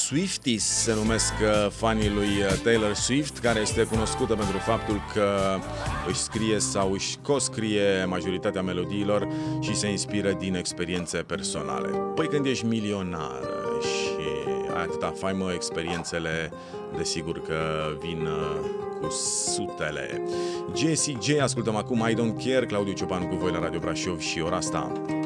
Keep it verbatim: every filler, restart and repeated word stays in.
Swifties se numesc fanii lui Taylor Swift, care este cunoscută pentru faptul că își scrie sau își coscrie majoritatea melodiilor și se inspiră din experiențe personale. Păi când ești milionar și ai atâta faimă, experiențele desigur că vin cu sutele. Jessie J, ascultăm acum I Don't Care, Claudiu Ciopanu cu voi la Radio Brașov și ora asta.